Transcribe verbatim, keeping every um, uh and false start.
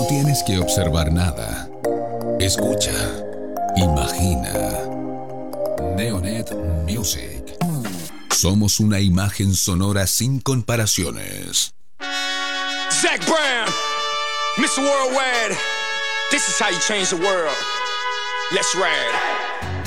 tienes que observar nada. Escucha. Imagina. Neonet Music. Somos una imagen sonora sin comparaciones. Zach Brown, mister Worldwide. This is how you change the world. Let's ride.